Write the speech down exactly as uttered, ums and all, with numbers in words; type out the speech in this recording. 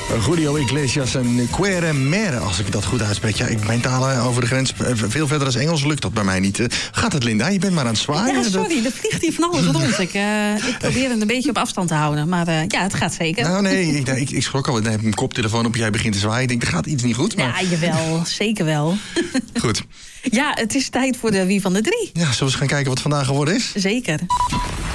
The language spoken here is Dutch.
Julio Iglesias en Quere Mere, als ik dat goed uitspreek. Ja, ik, mijn talen over de grens, veel verder dan Engels, lukt dat bij mij niet. Gaat het, Linda? Je bent maar aan het zwaaien. Ja, sorry, er vliegt hier van alles rond. Ik, uh, ik probeer het een beetje op afstand te houden. Maar uh, ja, het gaat zeker. Nou nee, ik, ik, ik schrok al. Ik heb mijn koptelefoon op, jij begint te zwaaien. Ik denk, er gaat iets niet goed. Maar... Ja, jawel. Zeker wel. Goed. Ja, het is tijd voor de Wie van de Drie. Ja, zullen we eens gaan kijken wat vandaag geworden is? Zeker.